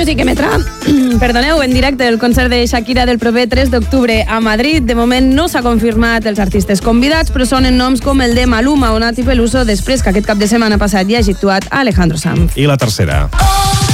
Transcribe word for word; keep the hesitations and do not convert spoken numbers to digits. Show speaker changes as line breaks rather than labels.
Music emetrà, perdoneu, en directe el concert de Shakira del proper tres d'octubre a Madrid. De moment no s'ha confirmat els artistes convidats, però sonen noms com el de Maluma o Nati Peluso, després que aquest cap de setmana passat hi hagi actuat Alejandro Sanz.
I la tercera.